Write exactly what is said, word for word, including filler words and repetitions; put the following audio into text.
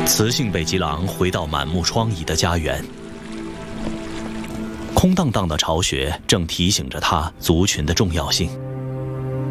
雌性北极狼回到满目疮痍的家园，空荡荡的巢穴正提醒着它族群的重要性。